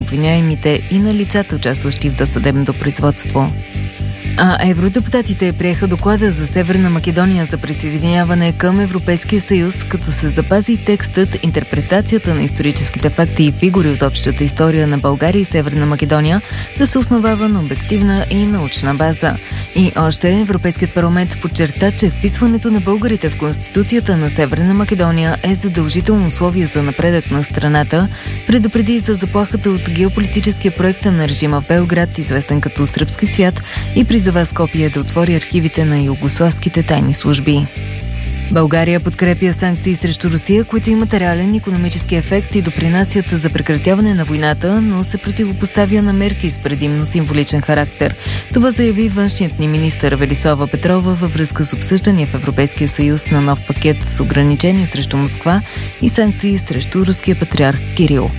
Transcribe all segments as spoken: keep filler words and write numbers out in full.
обвиняемите и на лицата, участващи в досъдебното производство. А евродепутатите приеха доклада за Северна Македония за присъединяване към Европейския съюз, като се запази текстът, интерпретацията на историческите факти и фигури от общата история на България и Северна Македония да се основава на обективна и научна база. И още Европейският парламент подчерта, че вписването на българите в Конституцията на Северна Македония е задължително условие за напредък на страната, предупреди за заплахата от геополитическия проект на режима в Белград, известен като Сръбски свят, и призова Скопие да отвори архивите на югославските тайни служби. България подкрепя санкции срещу Русия, които имат реален икономически ефект и допринасят за прекратяване на войната, но се противопоставя на мерки с предимно символичен характер. Това заяви външният ни министър Велислава Петрова във връзка с обсъждания в Европейския съюз на нов пакет с ограничения срещу Москва и санкции срещу руския патриарх Кирил.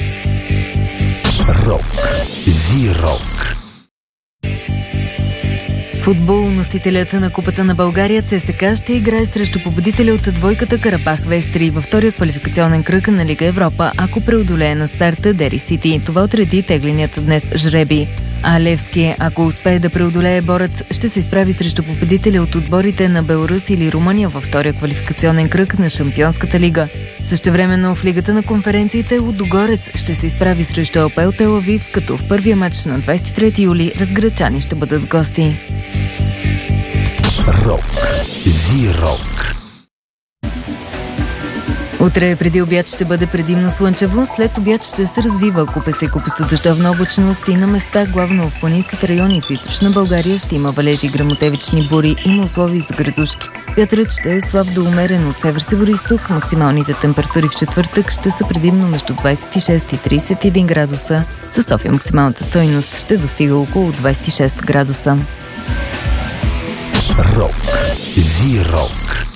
Рок. Зи-рок. Футбол, носителят на Купата на България ЦСКА ще играе срещу победителя от двойката Карабах Вестри във втория квалификационен кръг на Лига Европа, ако преодолее на старта Дери Сити. Това отреди тегленият днес жреби. А Левски, ако успее да преодолее Борец, ще се изправи срещу победителя от отборите на Беларус или Румъния във втория квалификационен кръг на Шампионската лига. Същевременно в Лигата на конференциите Лудогорец ще се изправи срещу АПО Тел Авив, като в първия матч на двадесет и трети юли разградчани ще бъдат гости. Рок. Зи-рок. Утре преди обяд ще бъде предимно слънчево, след обяд ще се развива купеста и купесто-дъждовна облачност и на места, главно в планинските райони в източна България, ще има валежи, гръмотевични бури и на условия за градушки. Вятърът ще е слаб до умерен от север-североизток. Максималните температури в четвъртък ще са предимно между двадесет и шест и тридесет и един градуса. Със София максималната стойност ще достига около двадесет и шест градуса. Рок. Зи-рок.